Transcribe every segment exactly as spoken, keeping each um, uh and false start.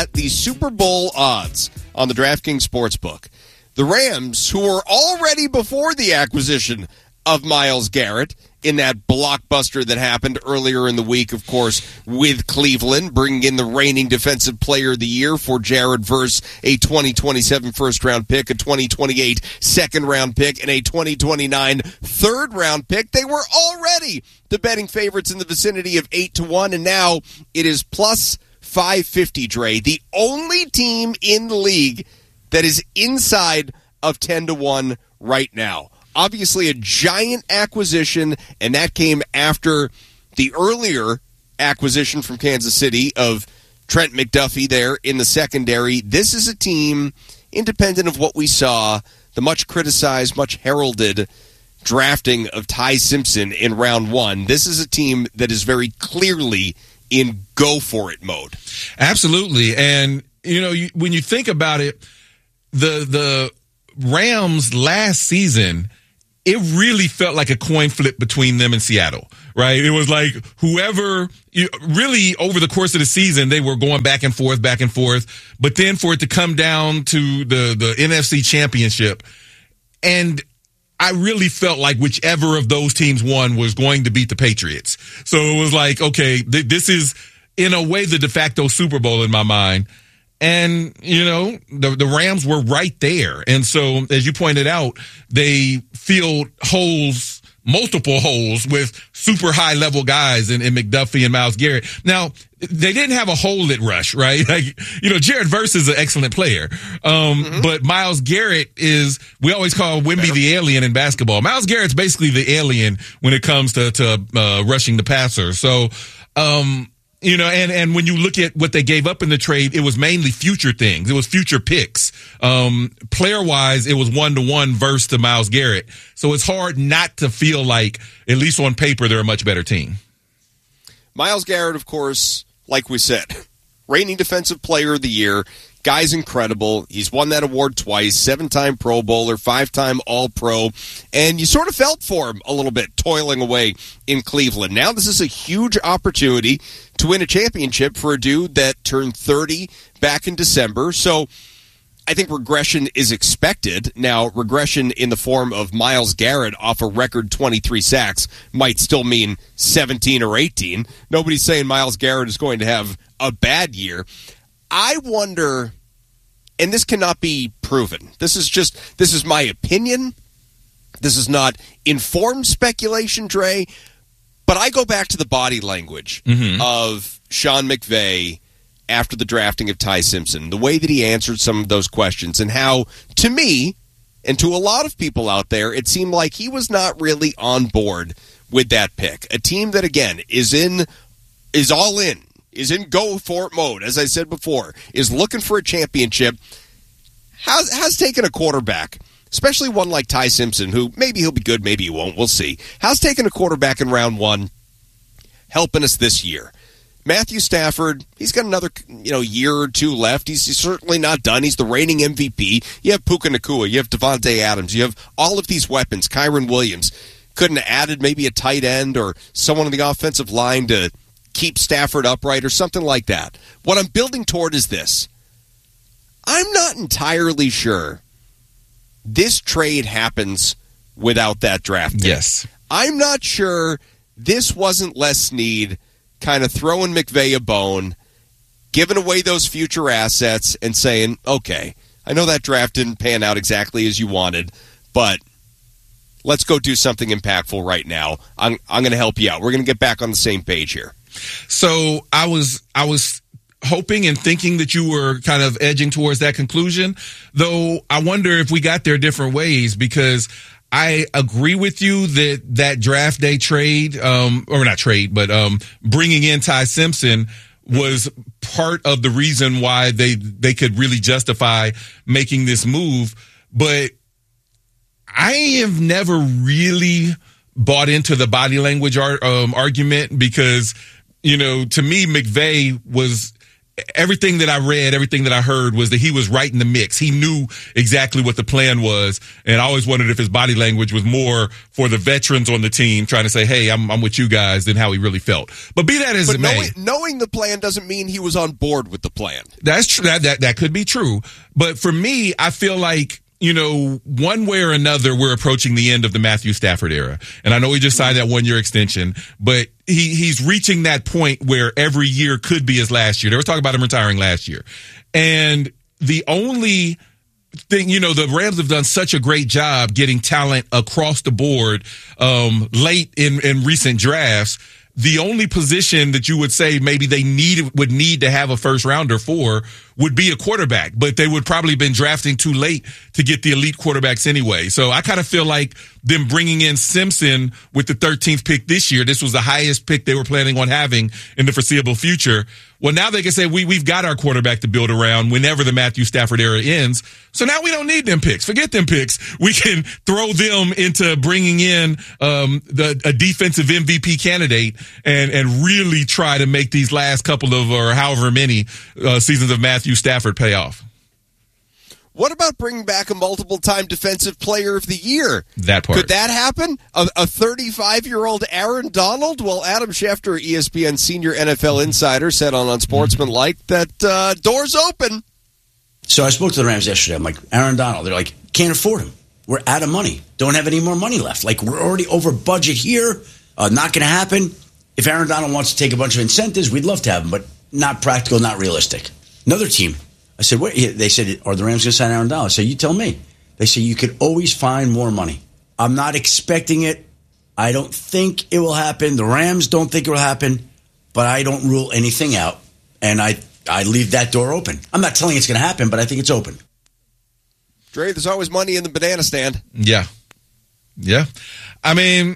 the Super Bowl odds on the DraftKings Sportsbook. The Rams, who were already before the acquisition of Myles Garrett in that blockbuster that happened earlier in the week, of course, with Cleveland, bringing in the reigning Defensive Player of the Year for Jared Verse, a twenty twenty-seven first-round pick, a twenty twenty-eight second-round pick, and a twenty twenty-nine third-round pick. They were already the betting favorites in the vicinity of eight to one, and now it is plus five fifty, Dre. The only team in the league that is inside of ten to one right now. Obviously a giant acquisition, and that came after the earlier acquisition from Kansas City of Trent McDuffie there in the secondary. This is a team, independent of what we saw, the much criticized, much heralded drafting of Ty Simpson in round one. This is a team that is very clearly in go-for-it mode. Absolutely. And, you know, you, when you think about it, the the Rams last season, it really felt like a coin flip between them and Seattle, right? It was like whoever, you, really over the course of the season, they were going back and forth, back and forth. But then for it to come down to the, the N F C Championship, and I really felt like whichever of those teams won was going to beat the Patriots. So it was like, okay, th- this is in a way the de facto Super Bowl in my mind. And, you know, the, the Rams were right there. And so, as you pointed out, they filled holes, multiple holes with super high level guys in, in McDuffie and Myles Garrett. Now, they didn't have a hole at rush, right? Like, you know, Jared Verse is an excellent player. Um, mm-hmm. But Myles Garrett is, we always call Wemby Better. the alien in basketball. Myles Garrett's basically the alien when it comes to, to, uh, rushing the passer. So, um, You know, and, and when you look at what they gave up in the trade, it was mainly future things. It was future picks. Um, player-wise, it was one-to-one versus to Myles Garrett. So it's hard not to feel like, at least on paper, they're a much better team. Myles Garrett, of course, like we said, reigning Defensive Player of the Year. Guy's incredible. He's won that award twice, seven-time Pro Bowler, five-time All-Pro, and you sort of felt for him a little bit, toiling away in Cleveland. Now this is a huge opportunity to win a championship for a dude that turned thirty back in December, so I think regression is expected. Now, regression in the form of Myles Garrett off a record twenty-three sacks might still mean seventeen or eighteen. Nobody's saying Myles Garrett is going to have a bad year. I wonder, and this cannot be proven. This is just, this is my opinion. This is not informed speculation, Dre, but I go back to the body language mm-hmm. of Sean McVay after the drafting of Ty Simpson, the way that he answered some of those questions, and how, to me, and to a lot of people out there, it seemed like he was not really on board with that pick. A team that, again, is in, is all in. is in go-for-it mode, as I said before, is looking for a championship, has, has taken a quarterback, especially one like Ty Simpson, who maybe he'll be good, maybe he won't, we'll see, has taken a quarterback in round one, helping us this year. Matthew Stafford, he's got another you know year or two left. He's, he's certainly not done. He's the reigning M V P. You have Puka Nacua, you have Devontae Adams, you have all of these weapons, Kyron Williams. Couldn't have added maybe a tight end or someone on the offensive line to keep Stafford upright or something like that. What I'm building toward is this. I'm not entirely sure this trade happens without that draft pick. Yes. I'm not sure this wasn't Les Snead kind of throwing McVay a bone, giving away those future assets and saying, okay, I know that draft didn't pan out exactly as you wanted, but let's go do something impactful right now. I'm, I'm going to help you out. We're going to get back on the same page here. So I was I was hoping and thinking that you were kind of edging towards that conclusion, though I wonder if we got there different ways, because I agree with you that that draft day trade, um, or not trade, but um, bringing in Ty Simpson was part of the reason why they they could really justify making this move. But I have never really bought into the body language ar- um, argument because, you know, to me, McVay was everything that I read, everything that I heard was that he was right in the mix. He knew exactly what the plan was. And I always wondered if his body language was more for the veterans on the team trying to say, hey, I'm, I'm with you guys, than how he really felt. But be that as but it knowing, may. Knowing the plan doesn't mean he was on board with the plan. That's true. That, that, that could be true. But for me, I feel like, you know, one way or another, we're approaching the end of the Matthew Stafford era. And I know he just signed that one year extension, but he, he's reaching that point where every year could be his last year. They were talking about him retiring last year. And the only thing, you know, the Rams have done such a great job getting talent across the board, um, late in, in recent drafts. The only position that you would say maybe they need would need to have a first rounder for would be a quarterback, but they would probably been drafting too late to get the elite quarterbacks anyway. So I kind of feel like them bringing in Simpson with the thirteenth pick this year, this was the highest pick they were planning on having in the foreseeable future. Well, now they can say we, we've got our quarterback to build around whenever the Matthew Stafford era ends. So now we don't need them picks. Forget them picks. We can throw them into bringing in um, the, a defensive M V P candidate and, and really try to make these last couple of or however many uh, seasons of Matthew Stafford pay off. What about bringing back a multiple-time Defensive Player of the Year? That part. Could that happen? A thirty-five-year-old Aaron Donald? Well, Adam Schefter, E S P N senior N F L insider, said on Unsportsmanlike that uh, door's open. So I spoke to the Rams yesterday. I'm like, Aaron Donald. They're like, can't afford him. We're out of money. Don't have any more money left. Like, we're already over budget here. Uh, not going to happen. If Aaron Donald wants to take a bunch of incentives, we'd love to have him, but not practical, not realistic. Another team. I said, what? They said, are the Rams going to sign Aaron Donald? I said, you tell me. They say, you could always find more money. I'm not expecting it. I don't think it will happen. The Rams don't think it will happen, but I don't rule anything out. And I, I leave that door open. I'm not telling you it's going to happen, but I think it's open. Dre, there's always money in the banana stand. Yeah. Yeah. I mean,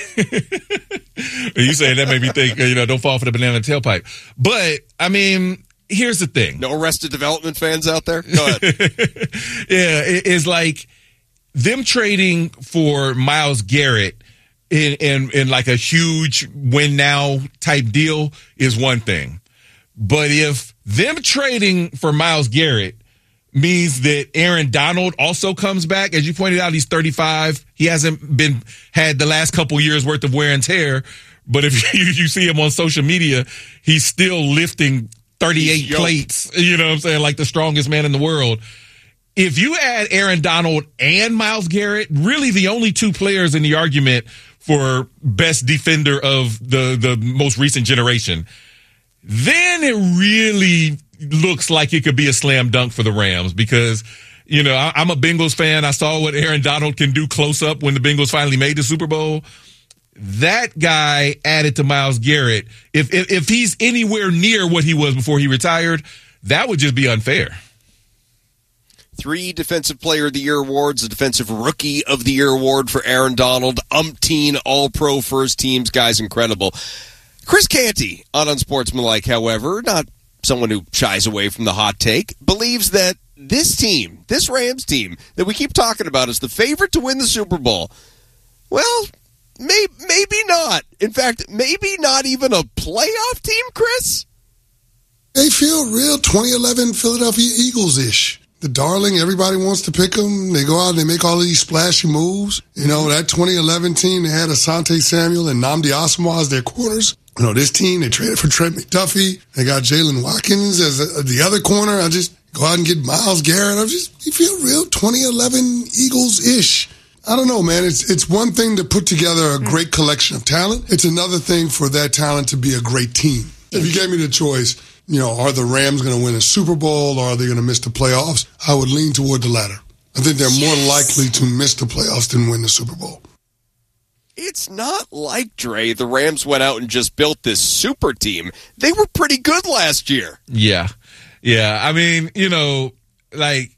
you saying that made me think, you know, don't fall for the banana tailpipe. But, I mean, here's the thing. No Arrested Development fans out there? Go ahead. Yeah, it, it's like them trading for Myles Garrett in, in, in like a huge win now type deal is one thing. But if them trading for Myles Garrett means that Aaron Donald also comes back, as you pointed out, he's thirty-five. He hasn't been had the last couple years worth of wear and tear. But if you, you see him on social media, he's still lifting thirty-eight plates, you know what I'm saying, like the strongest man in the world. If you add Aaron Donald and Myles Garrett, really the only two players in the argument for best defender of the, the most recent generation, then it really looks like it could be a slam dunk for the Rams because, you know, I, I'm a Bengals fan. I saw what Aaron Donald can do close up when the Bengals finally made the Super Bowl. That guy added to Myles Garrett, if, if if he's anywhere near what he was before he retired, that would just be unfair. Three Defensive Player of the Year awards, a Defensive Rookie of the Year award for Aaron Donald, umpteen All-Pro first teams, guys, incredible. Chris Canty on Unsportsmanlike, however, not someone who shies away from the hot take, believes that this team, this Rams team that we keep talking about is the favorite to win the Super Bowl. Well, may, maybe not. In fact, maybe not even a playoff team, Chris? They feel real twenty eleven Philadelphia Eagles-ish. The darling, everybody wants to pick them. They go out and they make all of these splashy moves. You know, that twenty eleven team, they had Asante Samuel and Nnamdi Asomugha as their corners. You know, this team, they traded for Trent McDuffie. They got Jalen Watkins as a, the other corner. I just go out and get Myles Garrett. I just, you feel real twenty eleven Eagles-ish. I don't know, man. It's it's one thing to put together a great collection of talent. It's another thing for that talent to be a great team. If you gave me the choice, you know, are the Rams going to win a Super Bowl or are they going to miss the playoffs? I would lean toward the latter. I think they're yes. more likely to miss the playoffs than win the Super Bowl. It's not like, Dre, the Rams went out and just built this super team. They were pretty good last year. Yeah. Yeah. I mean, you know, like,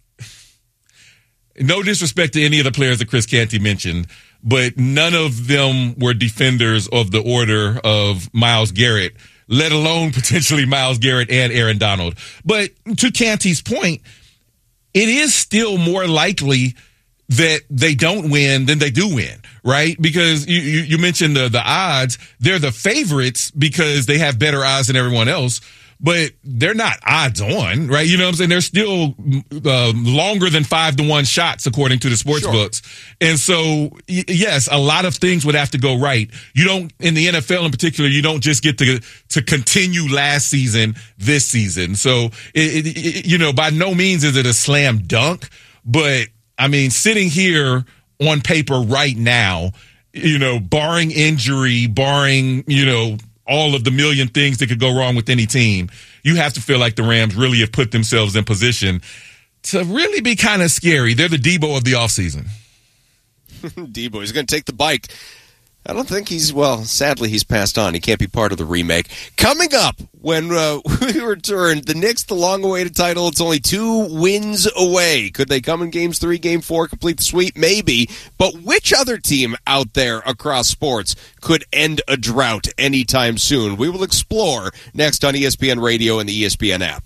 no disrespect to any of the players that Chris Canty mentioned, but none of them were defenders of the order of Myles Garrett, let alone potentially Myles Garrett and Aaron Donald. But to Canty's point, it is still more likely that they don't win than they do win, right? Because you, you, you mentioned the, the odds. They're the favorites because they have better odds than everyone else. but they're not odds on, right? You know what I'm saying? They're still uh, longer than five to one shots according to the sports Sure. books. And so, y- yes, a lot of things would have to go right. You don't, in the N F L in particular, you don't just get to to continue last season this season. So, it, it, it, you know, by no means is it a slam dunk, but I mean, sitting here on paper right now, you know, barring injury, barring, you know, all of the million things that could go wrong with any team, you have to feel like the Rams really have put themselves in position to really be kind of scary. They're the Debo of the offseason. Debo, he's going to take the bike. I don't think he's, well, sadly he's passed on. He can't be part of the remake. Coming up, when uh, we return, the Knicks, the long-awaited title, it's only two wins away. Could they come in games three, game four, complete the sweep? Maybe. But which other team out there across sports could end a drought anytime soon? We will explore next on E S P N Radio and the E S P N app.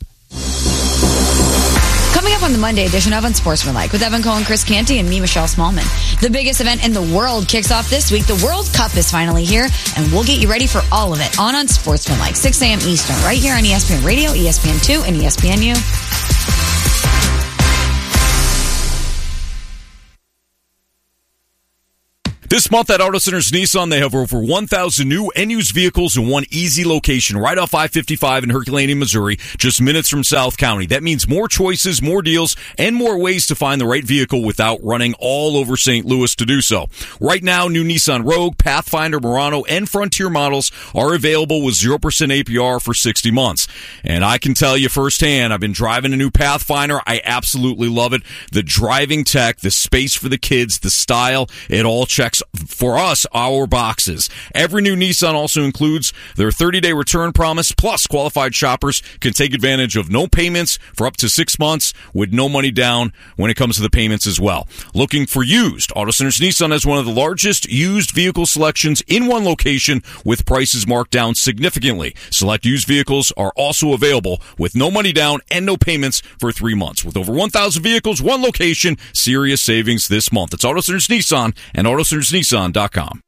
Coming up on the Monday edition of Unsportsmanlike with Evan Cohen, Chris Canty, and me, Michelle Smallman. The biggest event in the world kicks off this week. The World Cup is finally here, and we'll get you ready for all of it on Unsportsmanlike, six a.m. Eastern, right here on E S P N Radio, E S P N two, and E S P N U. This month at Auto Centers Nissan, they have over one thousand new and used vehicles in one easy location right off I fifty-five in Herculaneum, Missouri, just minutes from South County. That means more choices, more deals, and more ways to find the right vehicle without running all over Saint Louis to do so. Right now, new Nissan Rogue, Pathfinder, Murano, and Frontier models are available with zero percent A P R for sixty months. And I can tell you firsthand, I've been driving a new Pathfinder. I absolutely love it. The driving tech, the space for the kids, the style, it all checks for us, our boxes. Every new Nissan also includes their thirty-day return promise, plus qualified shoppers can take advantage of no payments for up to six months with no money down when it comes to the payments as well. Looking for used? Auto Centers Nissan has one of the largest used vehicle selections in one location with prices marked down significantly. Select used vehicles are also available with no money down and no payments for three months. With over one thousand vehicles, one location, serious savings this month. It's Auto Centers Nissan and Auto Centers Nissan dot com.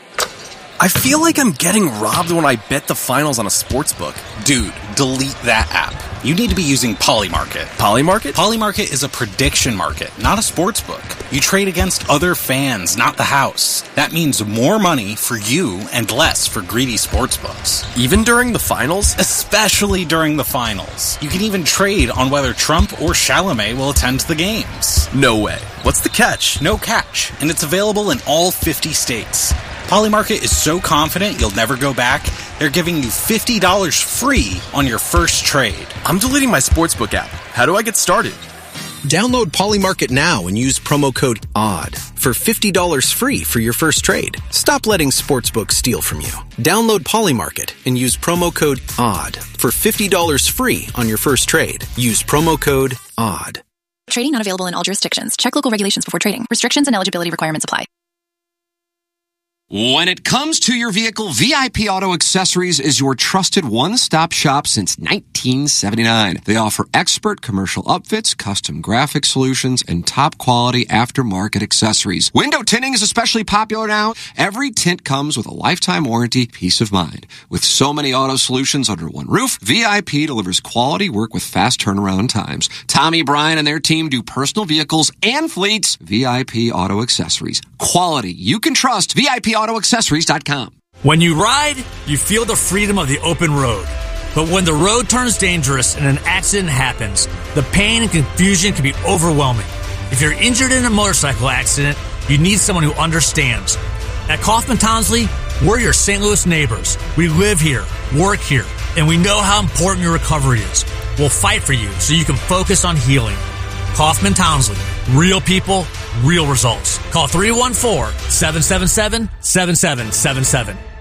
I feel like I'm getting robbed when I bet the finals on a sportsbook. Dude, delete that app. You need to be using Polymarket. Polymarket? Polymarket is a prediction market, not a sportsbook. You trade against other fans, not the house. That means more money for you and less for greedy sportsbooks. Even during the finals? Especially during the finals. You can even trade on whether Trump or Chalamet will attend the games. No way. What's the catch? No catch, and it's available in all fifty states. Polymarket is so confident you'll never go back, they're giving you fifty dollars free on your first trade. I'm deleting my sportsbook app. How do I get started? Download Polymarket now and use promo code O D D for fifty dollars free for your first trade. Stop letting sportsbooks steal from you. Download Polymarket and use promo code O D D for fifty dollars free on your first trade. Use promo code O D D. Trading not available in all jurisdictions. Check local regulations before trading. Restrictions and eligibility requirements apply. When it comes to your vehicle, V I P Auto Accessories is your trusted one-stop shop since nineteen seventy-nine. They offer expert commercial upfits, custom graphic solutions, and top-quality aftermarket accessories. Window tinting is especially popular now. Every tint comes with a lifetime warranty, peace of mind. With so many auto solutions under one roof, V I P delivers quality work with fast turnaround times. Tommy, Brian, and their team do personal vehicles and fleets. V I P Auto Accessories. Quality you can trust. V I P Auto Accessories dot com. When you ride, you feel the freedom of the open road. But when the road turns dangerous and an accident happens, the pain and confusion can be overwhelming. If you're injured in a motorcycle accident, you need someone who understands. At Kaufman Townsley, we're your Saint Louis neighbors. We live here, work here, and we know how important your recovery is. We'll fight for you so you can focus on healing. Kaufman Townsley. Real people, real results. Call three one four, seven seven seven, seven seven seven seven.